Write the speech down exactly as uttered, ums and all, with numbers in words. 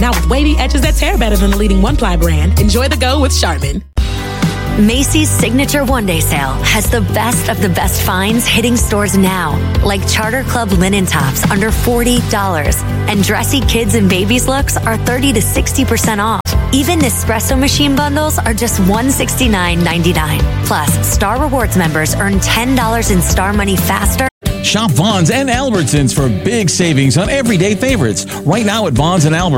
Now with wavy edges that tear better than the leading one-ply brand, enjoy the go with Charmin. Macy's Signature One Day Sale has the best of the best finds hitting stores now, like Charter Club linen tops under forty dollars, and dressy kids and babies looks are thirty to sixty percent off. Even Nespresso machine bundles are just one hundred sixty-nine ninety-nine. Plus, Star Rewards members earn ten dollars in Star Money faster. Shop Vons and Albertsons for big savings on everyday favorites. Right now at Vons and Albertsons.